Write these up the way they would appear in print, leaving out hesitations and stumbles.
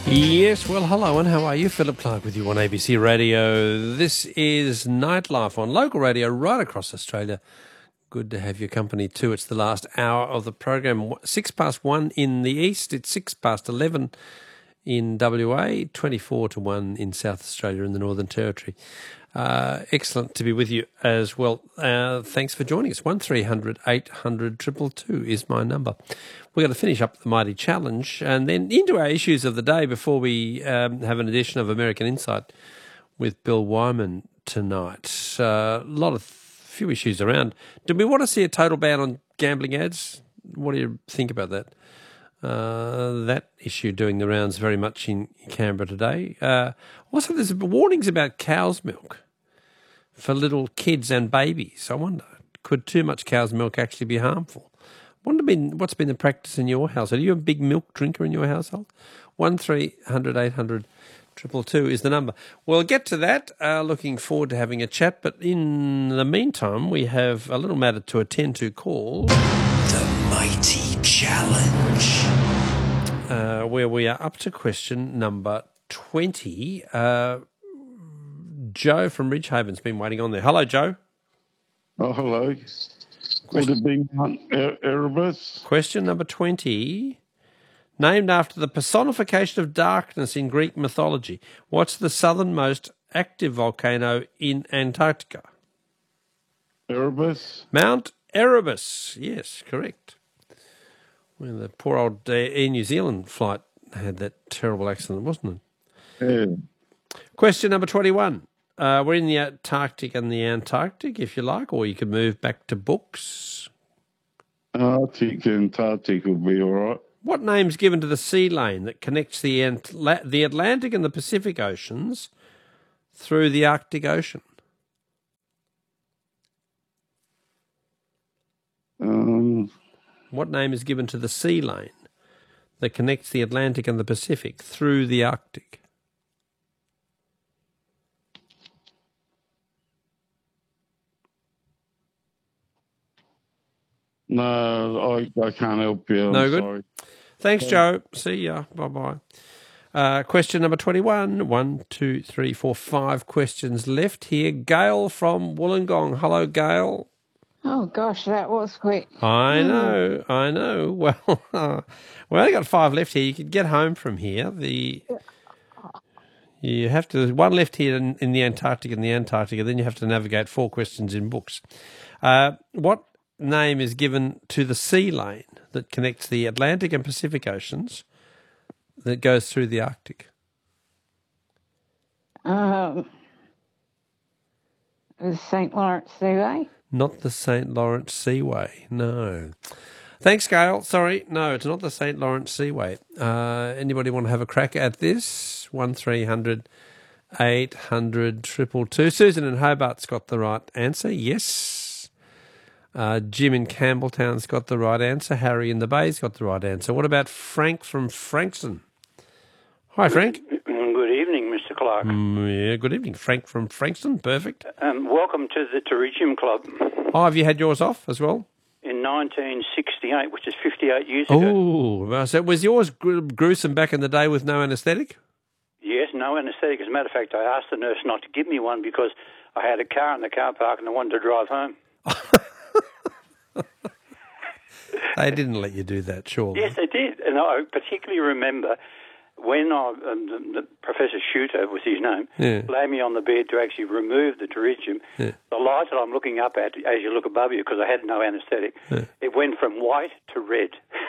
Yes, well, hello and how are you? Philip Clark with you on ABC Radio. This is Nightlife on local radio right across Australia. Good to have your company too. It's the last hour of the program. 1:06 in the east. It's 11:06 in WA, 24-1 in South Australia in the Northern Territory. Excellent to be with you as well. Thanks for joining us. 1300 800 222 is my number. We're going to finish up the Mighty Challenge and then into our issues of the day before we have an edition of American Insight with Bill Wyman tonight. Few issues around. Do we want to see a total ban on gambling ads? What do you think about that? That issue doing the rounds very much in Canberra today. Also, there's warnings about cow's milk for little kids and babies. I wonder, could too much cow's milk actually be harmful? What's been the practice in your household? Are you a big milk drinker in your household? 1300 800 222 is the number. We'll get to that. Looking forward to having a chat. But in the meantime, we have a little matter to attend to called The Mighty Challenge. Where we are up to question number 20. Joe from Ridgehaven's been waiting on there. Hello, Joe. Oh, hello. Would it be Mount Erebus? Question number 20. Named after the personification of darkness in Greek mythology, what's the southernmost active volcano in Antarctica? Erebus? Mount Erebus. Yes, correct. When the poor old Air New Zealand flight had that terrible accident, wasn't it? Yeah. Question number 21. We're in the Antarctic and the Antarctic, if you like, or you could move back to books. Arctic and Antarctic will be all right. What name's given to the sea lane that connects the Atlantic and the Pacific Oceans through the Arctic Ocean? What name is given to the sea lane that connects the Atlantic and the Pacific through the Arctic? No, I can't help you. No I'm good? sorry. Thanks, Joe. See ya. Bye-bye. Question number 21. 1, 2, 3, 4, 5 questions left here. Gail from Wollongong. Hello, Gail. Oh, gosh, that was quick. I know. Well, we only got 5 left here. You could get home from here. You have to. There's 1 left here in the Antarctic and the Antarctica. Then you have to navigate 4 questions in books. What name is given to the sea lane that connects the Atlantic and Pacific Oceans that goes through the Arctic? The St. Lawrence Seaway? Not the St. Lawrence Seaway, no. Thanks, Gail. Sorry, no, it's not the St. Lawrence Seaway. Anybody want to have a crack at this? 1300 800 222. Susan in Hobart's got the right answer, yes. Jim in Campbelltown's got the right answer. Harry in the Bay's got the right answer. What about Frank from Frankston? Hi, Frank. Good evening, Mr. Clark. Yeah, good evening. Frank from Frankston, perfect. Welcome to the Terrigium Club. Oh, have you had yours off as well? In 1968, which is 58 years ago. Oh, so was yours gruesome back in the day with no anaesthetic? Yes, no anaesthetic. As a matter of fact, I asked the nurse not to give me one because I had a car in the car park and I wanted to drive home. They didn't let you do that, surely. Yes, they did. And I particularly remember when Professor Shooter was his name, laid me on the bed to actually remove the pterygium. Yeah. The light that I'm looking up at, as you look above you, because I had no anaesthetic, it went from white to red.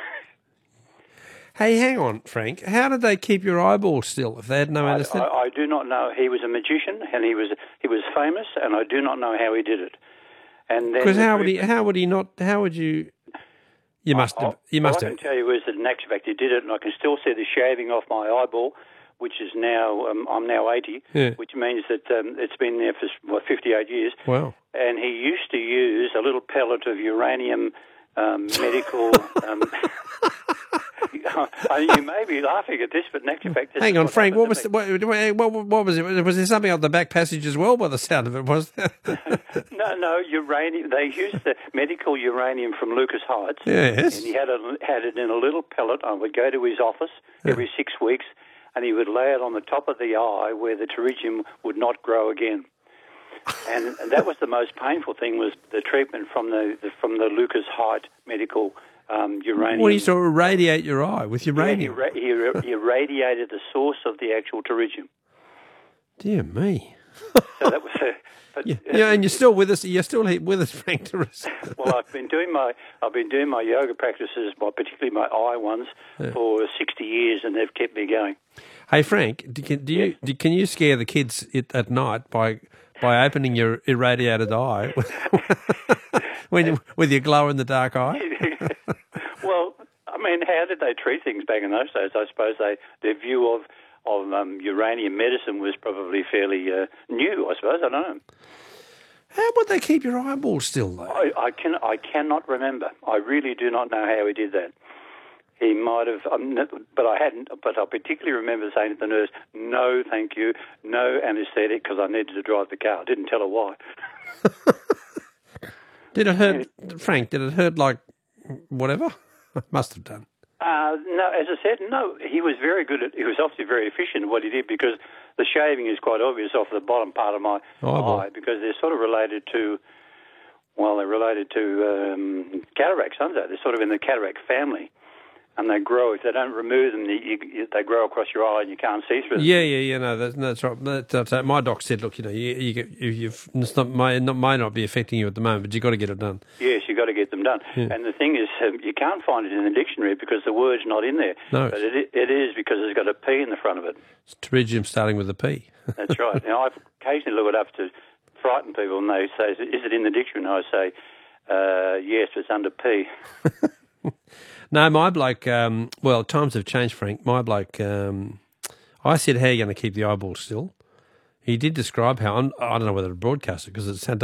Hey, hang on, Frank. How did they keep your eyeballs still if they had no anaesthetic? I do not know. He was a magician, and he was famous, and I do not know how he did it. And because how would he not? How would you? You must have. All I can tell you is that in actual fact he did it, and I can still see the shaving off my eyeball, which is now I'm now 80, which means that it's been there for 58 years. Wow! And he used to use a little pellet of uranium medical. You may be laughing at this, but in actual fact, hang on, Frank. What was it? Was there something on the back passage as well? By the sound of it, was there? No, uranium. They used the medical uranium from Lucas Heights. Yes, and he had it in a little pellet. I would go to his office every 6 weeks, and he would lay it on the top of the eye where the pterygium would not grow again. And that was the most painful thing, was the treatment from the Lucas Height medical uranium. Well, he used to irradiate your eye with uranium. Yeah, he irradiated the source of the actual pterygium. Dear me. So that was yeah, and you're still with us. You're still with us, Frank. Well, I've been doing my yoga practices, particularly my eye ones, for 60 years, and they've kept me going. Hey, Frank, can you scare the kids at night by opening your irradiated eye with your glow in the dark eye? Well, I mean, how did they treat things back in those days? I suppose their view of uranium medicine was probably fairly new, I suppose. I don't know. How would they keep your eyeballs still, though? I cannot remember. I really do not know how he did that. He might have, but I hadn't. But I particularly remember saying to the nurse, "No, thank you, no anaesthetic," because I needed to drive the car. I didn't tell her why. Did it hurt, Frank? Did it hurt like whatever? Must have done. No, as I said, no. He was very good he was obviously very efficient in what he did, because the shaving is quite obvious off the bottom part of my eye, because they're sort of related to, cataracts, aren't they? They're sort of in the cataract family, and they grow. If they don't remove them, they grow across your eye and you can't see through them. Yeah. No, that's right. That's my doc said, look, it's may not be affecting you at the moment, but you've got to get it done. Yes, you've got to get them done. Yeah. And the thing is, you can't find it in the dictionary because the word's not in there. No. But it is, because it's got a P in the front of it. It's pterygium starting with a P. That's right. Now, I occasionally look it up to frighten people, and they say, is it in the dictionary? And I say, yes, it's under P. No, my bloke, times have changed, Frank. My bloke, I said, how are you going to keep the eyeball still? He did describe how, I don't know whether to broadcast it because it